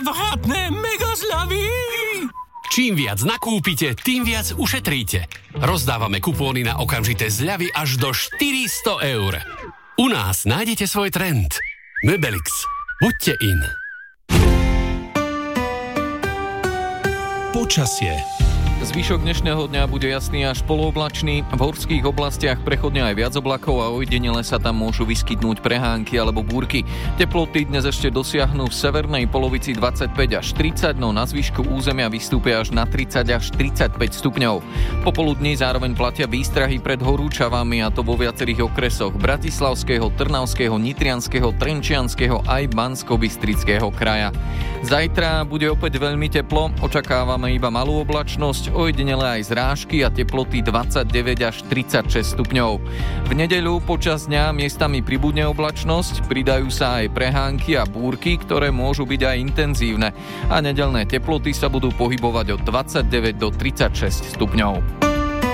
Vratné mega zľavy! Čím viac nakúpite, tým viac ušetríte. Rozdávame kupóny na okamžité zľavy až do 400 eur. U nás nájdete svoj trend. Mebelix. Buďte in. Počasie. Zvyšok dnešného dňa bude jasný až polooblačný. V horských oblastiach prechodne aj viac oblakov a ojedinele sa tam môžu vyskytnúť prehánky alebo búrky. Teploty dnes ešte dosiahnu v severnej polovici 25 až 30, no na zvyšku územia vystúpia až na 30 až 35 stupňov. Popoludní zároveň platia výstrahy pred horúčavami, a to vo viacerých okresoch bratislavského, trnavského, nitrianskeho, trenčianskeho aj banskobystrického kraja. Zajtra bude opäť veľmi teplo, očakávame iba malú oblačnosť, ojedinele aj zrážky a teploty 29 až 36 stupňov. V nedeľu počas dňa miestami pribudne oblačnosť, pridajú sa aj prehánky a búrky, ktoré môžu byť aj intenzívne, a nedeľné teploty sa budú pohybovať od 29 do 36 stupňov.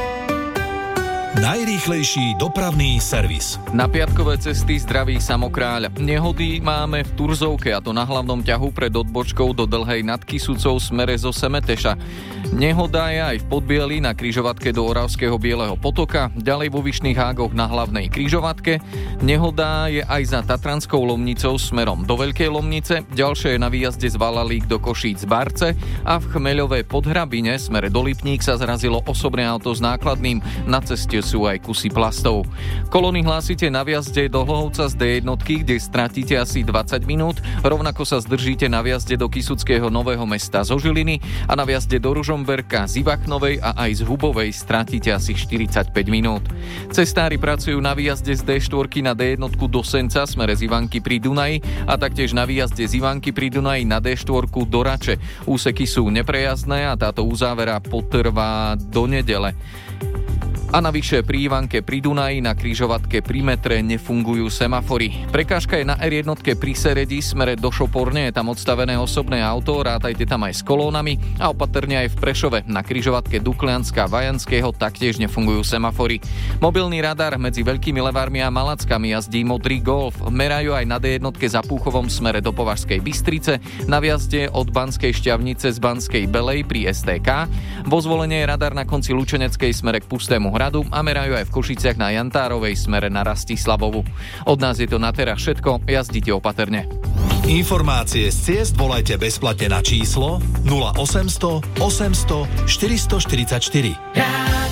Najrýchlejší dopravný servis. Na piatkové cesty zdraví Samokráľ. Nehody máme v Turzovke, a to na hlavnom ťahu pred odbočkou do Dlhej nad Kysucou smere zo Semeteša. Nehoda je aj v Podbieli na križovatke do Oravského Bieleho potoka, ďalej vo Vyšných Hágoch na hlavnej križovatke. Nehoda je aj za Tatranskou Lomnicou smerom do Veľkej Lomnice, ďalšie je na výjazde z Valalík do Košíc Barce a v Chmeľovej Podhrabine smere do Lipník sa zrazilo osobné auto s nákladným, na ceste sú aj kusy plastov. Kolóny hlásite na výjazde do Hlohovca z D1, kde stratíte asi 20 minút, rovnako sa zdržíte na výjazde do Kysuckého Nového Mesta zo Žiliny a na výjazde do Ružomberka z Ivachnovej a aj z Hubovej stratíte asi 45 minút. Cestári pracujú na výjazde z D4 na D1 do Senca smere z Ivanky pri Dunaji a taktiež na výjazde z Ivanky pri Dunaji na D4 do Rače. Úseky sú neprejazdné a táto uzávera potrvá do nedele. A navyše pri Ivanke pri Dunaji na križovatke pri metre nefungujú semafory. Prekážka je na R1 pri Seredi smere do Šoporne, je tam odstavené osobné auto, rátajte tam aj s kolónami, a opatrne aj v Prešove na križovatke Duklianska Vajanského taktiež nefungujú semafory. Mobilný radar medzi Veľkými Levármi a Malackami jazdí modrý Golf. Merajú aj na D1 za Púchovom smere do Považskej Bystrice, na viazde od Banskej Šťavnice z Banskej Belej pri STK. Vo Zvolenie je radar na konci Lučeneckej smere k Pustému Hradu a merajú aj v Košiciach na Jantárovej smere na Rastislavovu. Od nás je to na teraz všetko, jazdite opatrne. Informácie z ciest volajte bezplatne na číslo 0800 800 444.